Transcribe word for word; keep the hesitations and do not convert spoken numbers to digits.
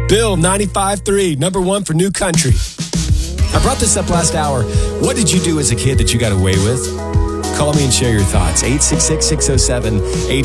Bill, ninety-five point three, number one for New Country. I brought this up last hour. What did you do as a kid that you got away with? Call me and share your thoughts. eight six six, six oh seven, eight